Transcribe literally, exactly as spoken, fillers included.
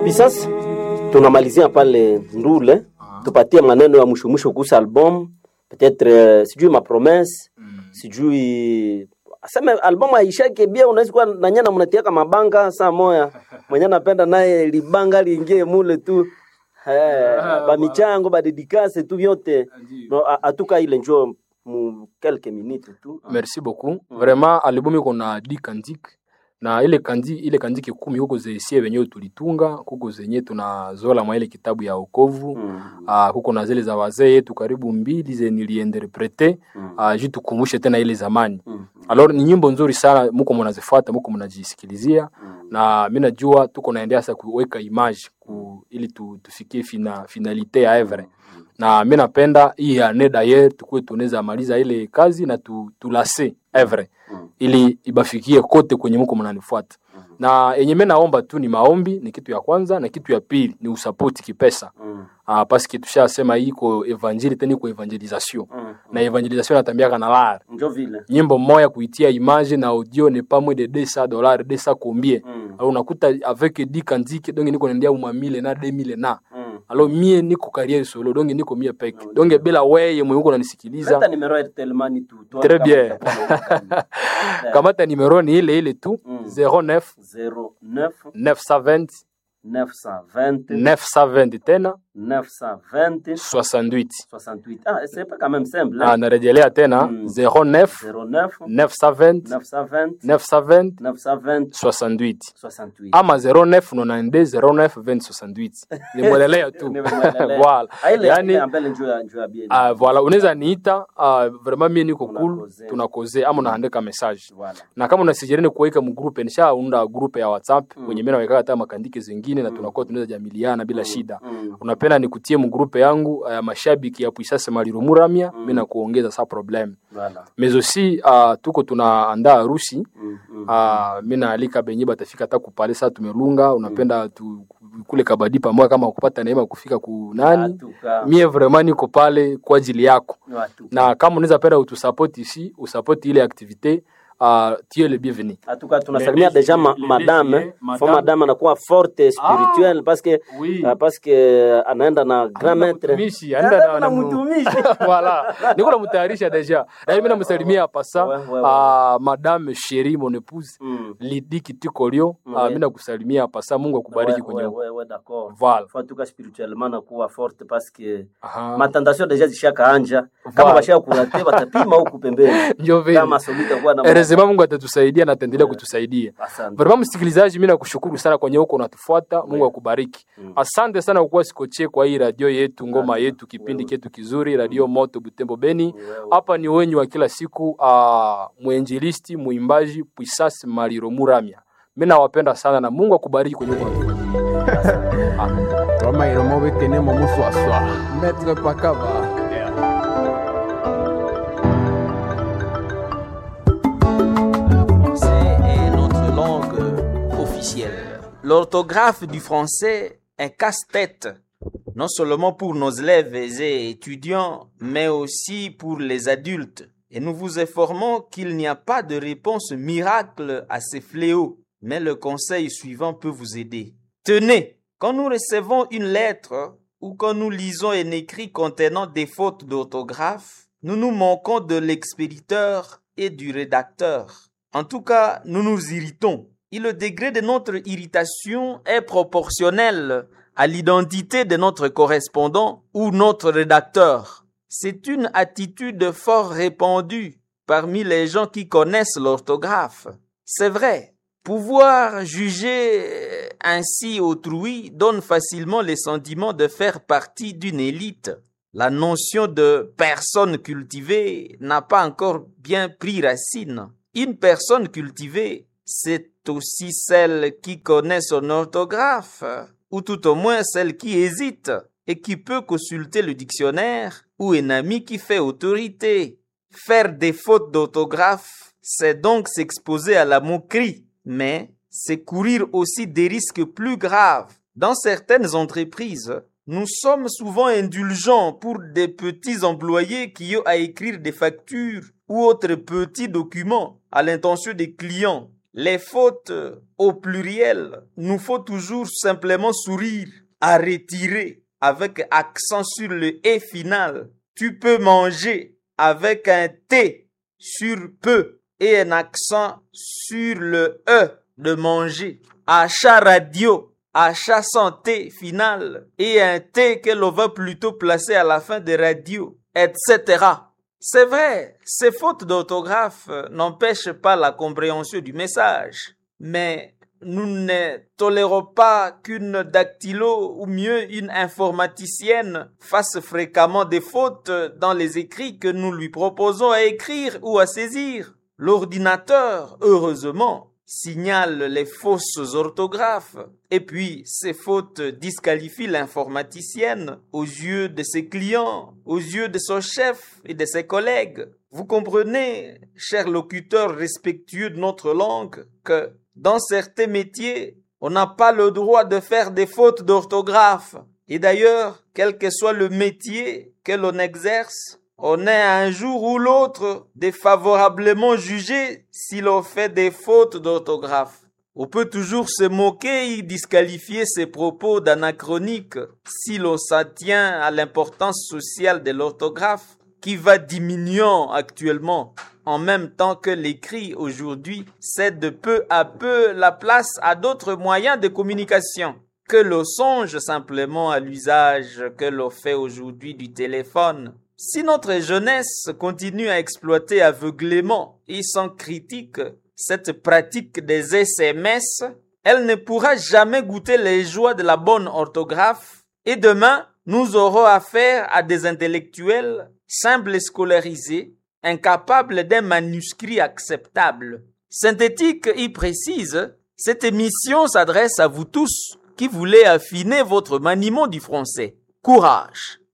Pisas, tunamalizia pale Ndule, tupatie maneno ya mwisho mwisho kuhusu album, peut-être uh, sijui ma promesse, mm. sijui aseme album aishake bia unaweza kuwa na nyana mnatiaka mabanga saa moya. Mwenye napenda naye libanga liingie mule tu. Eh, ba michango ba dédicace tu vyote. No atuka ile njoo mu quelques minutes tu. Merci beaucoup. Mm. Vraiment album iko na dix cantiques. Na ile kandi ile kandiki kumi huko zesie wenyewe tulitunga, huko zenye tunazola mwa ile kitabu ya wokovu. Mm. Uh, huko na zile za wazee yetu karibu mbili ze niliinterprete, mm. uh, jitu kumbushe tena ile zamani. Mm. Alors ni nyimbo nzuri sana, mko mnazifuata, mko mnajisikilizia. Mm. Na mimi najua tuko naendelea sasa kuweka image ku, ili tu, tufikie fina finalite ya Evre. Mm. Na mimi napenda hii ya Neda ye tukue tunaweza maliza ile kazi na tu tulase Evre. Mm. Ili ibafikie kote kwenye mko mnanifuata. Mm. Na yenye mimi naomba tu ni maombi, ni kitu ya kwanza, na kitu ya pili ni usupport kipesa. Mm. Ah, parce que tushasema iko evangeli tena iko evangelisation. Mm. Na evangelisation natambia kana lar. Ndio vile. Nyimbo moja kuitia image na audio ne pas moins de deux cents dollars, deux cents combien. Mm. Alors unakuta avec dix cantiques donc niko naendia uma mille na deux mille na. Mm. Alors mie niko carrière solo donc niko mie peke. No, donc bila wewe mwenye uko unanisikiliza. Hata numero ya Telmani tu. Très bien. Kamata numero ni ile ile tu. Mm. zéro neuf zéro neuf neuf cent vingt neuf cent vingt neuf cent vingt tena neuf cent vingt soixante-huit soixante-huit. Ah, c'est pas quand même simple. Ah, narejelea tena mm. zéro neuf zéro neuf neuf cent vingt neuf cent vingt neuf cent vingt neuf cent vingt soixante-huit soixante-huit. Ama zéro neuf quatre-vingt-deux zéro neuf vingt soixante-huit. Ni mwelelea tu. Voilà. Yani ambele njoo njoo bien. Ah, voilà, unaweza niita uh, vraiment mimi niko cool, tunakoze ama unaandika message. Voilà. Na kama unasijereni kuweka mu group nisha unda group ya WhatsApp mm. kwenye mimi naweka hata makandike zingine na tunakuwa tunaweza jamiliana bila mm. shida. Mm. Unapenda nikutie mu group yangu ya uh, mashabiki ya Puisase Maliro Muramia, mimi mm. na kuongeza sa problem. Voilà. Mais aussi uh, tuko tunaandaa harusi. Mm. Mm. Uh, mimi naalika benye batafika hata kupale saa tumelunga, unapenda mm. tu kule Kabadi pamoja kama kupata neema kufika ku nani. Mie vraiment niko pale kwa ajili yako. Atuka. Na kama unaweza penda utusupport ici, usupport ile activité, uh, tu es le bienvenu. En tout cas, tunasalimia déjà ma, madame, faut madame anakuwa forte spirituelle ah, parce que oui. uh, parce que anaenda na grand maître. Mtumishi, anaenda na mtumishi. Voilà. Niko namtayarisha déjà. Na mimi namsalimia hapa sasa uh, madame chérie mon épouse mm. Lydie Kitikolio, mm. uh, mimi nakusalimia hapa sasa. Mungu akubariki kwenye. Ouais ouais d'accord. Voilà. Faut en tout cas spirituellement nakuwa forte parce que ma tentation déjà zishaka anja. Kama bashaka kurate batapima huku pembeni. Kama somita kwa na Sema Mungu atatusaidia na ataendelea yeah. kutusaidia. Vraiment msikilizaji, mimi nakushukuru sana kwa nyoko unatufuata. Yeah. Mungu akubariki. Mm. Asante sana kwa sikoche kwa hii radio yetu, ngoma yetu, kipindi yeah. ketu kizuri, Radio Moto Butembo Beni. Hapa yeah. ni wenyu wa kila siku, uh, muinjilisti, muimbaji Puisase Maliro Muramia. Mimi nawapenda sana na Mungu akubariki kwa nyoko unatufuata. Roma iromobe tenemo muso aswa. Maître Pakaba. L'orthographe du français est casse-tête, non seulement pour nos élèves et étudiants, mais aussi pour les adultes. Et nous vous informons qu'il n'y a pas de réponse miracle à ces fléaux, mais le conseil suivant peut vous aider. Tenez, quand nous recevons une lettre ou quand nous lisons un écrit contenant des fautes d'orthographe, nous nous manquons de l'expéditeur et du rédacteur. En tout cas, nous nous irritons. Et le degré de notre irritation est proportionnel à l'identité de notre correspondant ou notre rédacteur. C'est une attitude fort répandue parmi les gens qui connaissent l'orthographe. C'est vrai, pouvoir juger ainsi autrui donne facilement le sentiment de faire partie d'une élite. La notion de personne cultivée n'a pas encore bien pris racine. Une personne cultivée, c'est aussi celle qui connaît son orthographe, ou tout au moins celle qui hésite et qui peut consulter le dictionnaire ou un ami qui fait autorité. Faire des fautes d'orthographe, c'est donc s'exposer à la moquerie, mais c'est courir aussi des risques plus graves. Dans certaines entreprises, nous sommes souvent indulgents pour des petits employés qui ont à écrire des factures ou autres petits documents à l'intention des clients. les fautes au pluriel, nous faut toujours simplement sourire, à retirer avec accent sur le « et » final. Tu peux manger avec un « t » sur « peu » et un accent sur le « e » de manger. Achat radio, achat santé final et un « t » que l'on va plutôt placer à la fin de radio, et cetera. C'est vrai, ces fautes d'orthographe n'empêchent pas la compréhension du message, mais nous ne tolérons pas qu'une dactylo ou mieux une informaticienne fasse fréquemment des fautes dans les écrits que nous lui proposons à écrire ou à saisir. L'ordinateur, heureusement, signale les fausses orthographes et puis ces fautes disqualifient l'informaticienne aux yeux de ses clients, aux yeux de son chef et de ses collègues. Vous comprenez, chers locuteurs respectueux de notre langue, que dans certains métiers, on n'a pas le droit de faire des fautes d'orthographe. Et d'ailleurs, quel que soit le métier que l'on exerce, on est un jour ou l'autre défavorablement jugé si l'on fait des fautes d'orthographe. On peut toujours se moquer et disqualifier ses propos d'anachronique si l'on s'en tient à l'importance sociale de l'orthographe qui va diminuant actuellement en même temps que l'écrit aujourd'hui cède peu à peu la place à d'autres moyens de communication. Que l'on songe simplement à l'usage que l'on fait aujourd'hui du téléphone. Si notre jeunesse continue à exploiter aveuglément et sans critique cette pratique des S M S, elle ne pourra jamais goûter les joies de la bonne orthographe et demain, nous aurons affaire à des intellectuels simples et scolarisés, incapables d'un manuscrit acceptable. Synthétique et précise, cette émission s'adresse à vous tous qui voulez affiner votre maniement du français. Courage!